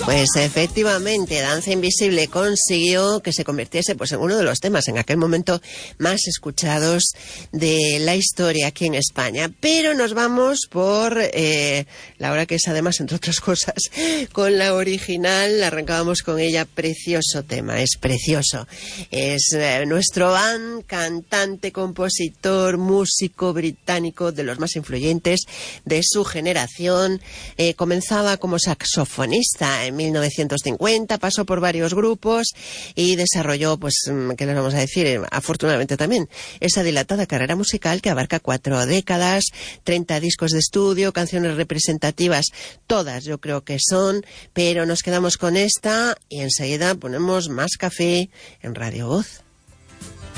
Pues efectivamente, Danza Invisible consiguió que se convirtiese pues en uno de los temas en aquel momento más escuchados de la historia aquí en España. Pero nos vamos por la hora que es, además, entre otras cosas, con la original. Arrancábamos con ella, precioso tema, es precioso. Es nuestro Van, cantante, compositor, músico británico de los más influyentes de su generación. Comenzaba como saxofonista en 1950, pasó por varios grupos y desarrolló, pues, ¿qué les vamos a decir? Afortunadamente también, esa dilatada carrera musical que abarca 4 décadas, 30 discos de estudio, canciones representativas, todas yo creo que son, pero nos quedamos con esta y enseguida ponemos más café en Radio Voz.